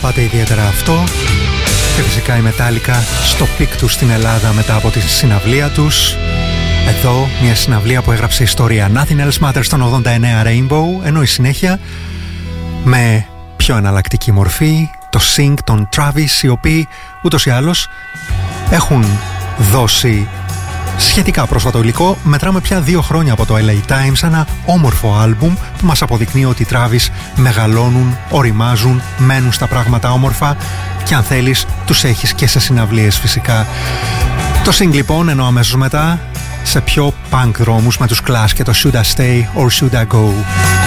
αγαπάτε ιδιαίτερα αυτό. Και φυσικά η Metallica στο πικ τους στην Ελλάδα μετά από τη συναυλία τους. Εδώ μια συναυλία που έγραψε ιστορία. Nothing Else Matters στον 89 Rainbow. Ενώ η συνέχεια με πιο εναλλακτική μορφή, το Sync των Travis, οι οποίοι ούτως ή άλλως έχουν δώσει σχετικά πρόσφατο υλικό. Μετράμε πια 2 χρόνια από το LA Times, ένα όμορφο άλμπουμ που μας αποδεικνύει ότι οι Travis μεγαλώνουν, οριμάζουν, μένουν στα πράγματα όμορφα και αν θέλεις τους έχεις και σε συναυλίες φυσικά. Το Sync λοιπόν, ενώ αμέσως μετά σε πιο punk δρόμους με τους Clash και το Should I Stay or Should I Go.